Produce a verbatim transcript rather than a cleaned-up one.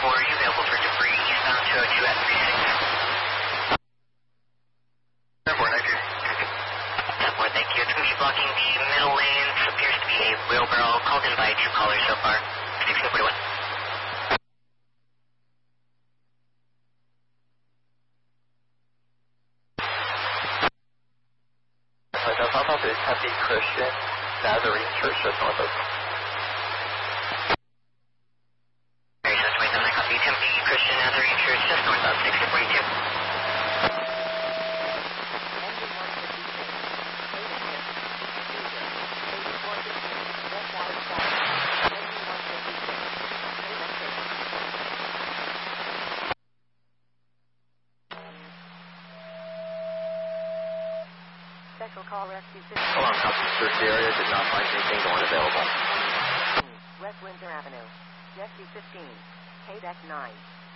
four, are you available for debris eastbound two oh two at three six? ten four, thank you. ten four, thank you. It's going to be blocking the middle lanes. Appears to be a wheelbarrow called in by two callers so far. sixteen forty-one. The pop-up is Tempe Christian Nazarene Church just north of. Very so twenty-seven, I copy. Tempe Christian Nazarene Church just north of sixteen forty-two. Special call rescue system. Alarm copy. Search the area. Did not find anything going available. West Windsor Avenue. Rescue fifteen. K D E C nine.